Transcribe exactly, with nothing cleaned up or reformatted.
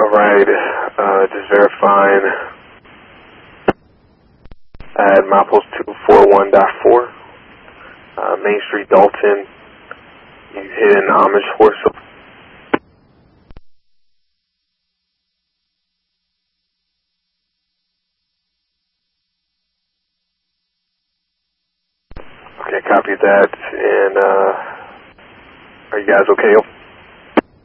Alright, uh, just verifying at milepost two four one point four, uh, Main Street, Dalton. You hit an Amish horse. Okay, copy that. And, uh, are you guys okay?